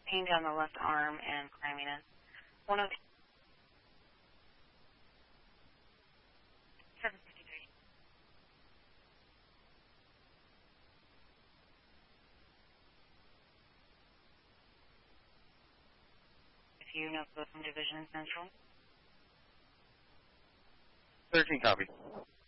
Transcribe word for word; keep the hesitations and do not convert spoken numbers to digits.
pain down the left arm and clamminess. one oh seven fifty-three. If you know from Division Central. thirteen copy.